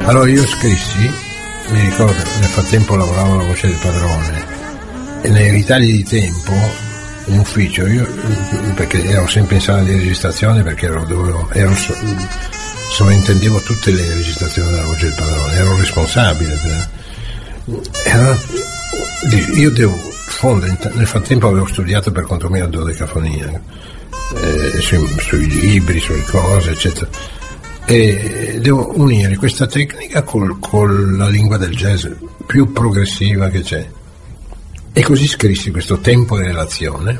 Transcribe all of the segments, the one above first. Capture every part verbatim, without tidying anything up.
Allora io scrissi, mi ricordo, nel frattempo lavoravo alla Voce del Padrone e nei ritagli di tempo in ufficio, io perché ero sempre in sala di registrazione, perché ero, dovevo, ero sovrintendevo tutte le registrazioni della Voce del Padrone, ero responsabile. E allora, io devo fondere, nel frattempo avevo studiato per conto mio dodecafonia, eh, sui, sui libri, sulle cose, eccetera. E devo unire questa tecnica col, con la lingua del jazz più progressiva che c'è, e così scrissi questo tempo di relazione,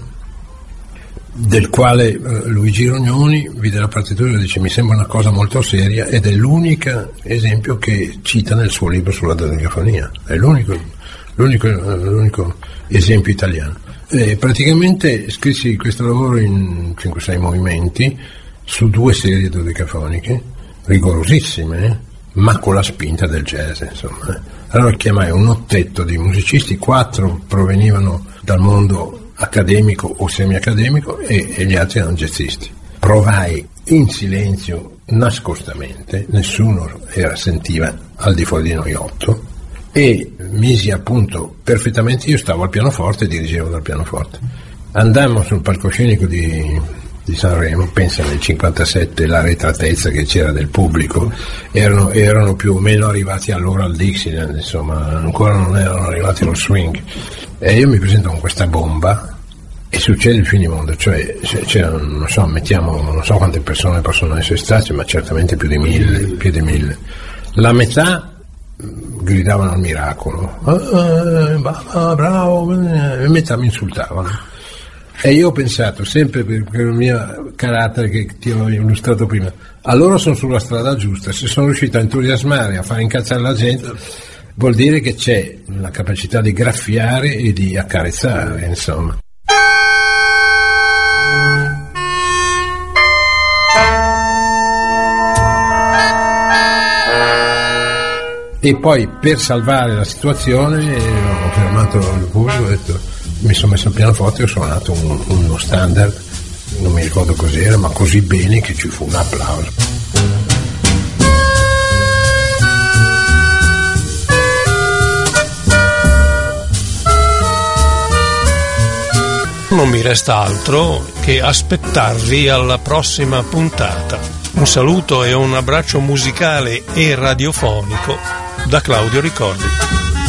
del quale eh, Luigi Rognoni vide la partitura e dice: mi sembra una cosa molto seria, ed è l'unico esempio che cita nel suo libro sulla dodecafonia, è l'unico, l'unico, l'unico esempio italiano. E praticamente scrissi questo lavoro in cinque sei movimenti su due serie dodecafoniche rigorosissime, eh? ma con la spinta del jazz, insomma. Allora chiamai un ottetto di musicisti, quattro provenivano dal mondo accademico o semi-accademico e, e gli altri erano jazzisti. Provai in silenzio, nascostamente, nessuno era, sentiva al di fuori di noi otto, e misi appunto perfettamente, io stavo al pianoforte e dirigevo dal pianoforte. Andammo sul palcoscenico di di Sanremo, pensa nel cinquantasette, la retratezza che c'era del pubblico, erano, erano più o meno arrivati allora al Dixieland, insomma, ancora non erano arrivati allo swing, e io mi presento con questa bomba e succede il finimondo, cioè c'erano, non so, mettiamo, non so quante persone possono essere state, ma certamente più di mille, più di mille. La metà gridavano al miracolo, ah, bravo, e metà mi insultavano. E io ho pensato, sempre per, per il mio carattere che ti ho illustrato prima, allora sono sulla strada giusta. Se sono riuscito a entusiasmare, a fare incazzare la gente, vuol dire che c'è la capacità di graffiare e di accarezzare, insomma. E poi, per salvare la situazione, ho fermato il pubblico e ho detto: mi sono messo al pianoforte e ho suonato un, uno standard, non mi ricordo cos'era, ma così bene che ci fu un applauso. Non mi resta altro che aspettarvi alla prossima puntata. Un saluto e un abbraccio musicale e radiofonico da Claudio Ricordi.